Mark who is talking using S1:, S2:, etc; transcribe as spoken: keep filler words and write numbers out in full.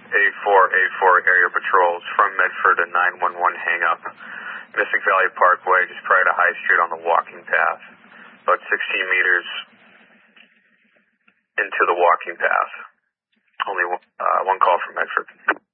S1: A four A four area patrols from Medford and nine one one hang up. Mystic Valley Parkway, just prior to High Street on the walking path. About sixteen meters into the walking path. Only uh, one call from Medford.